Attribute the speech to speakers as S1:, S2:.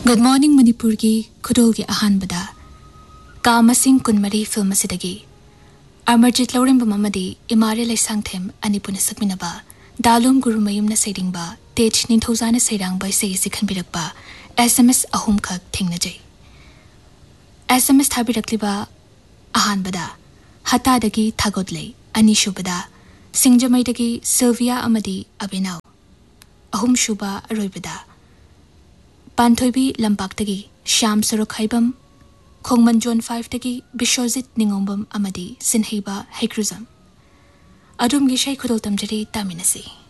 S1: Good morning Manipur ki khudol ki ahanbada ka masing kunmari film asidagi Amarjit Lauren Bamamadi Imare Laisangthem Anipuna Sakminaba Dalum Guru Mayum na Saidingba Tej Ninthozana Sairang by Say Sikhanbirakba SMS ahum khak thingnajai SMS thabirakliba ahanbada Hatadagi Thagodlei Anishubada Singjamaidagi Sylvia Amadi Abinaw ahum shuba aroibada Panthoibi Lampaktagi Sham Sorokhaibam Khongmanjon 5 tagi Bishojit Ningombam Amadi Sinheiba Haikruzam Adum Gishai Khudol Tamjari Taminasi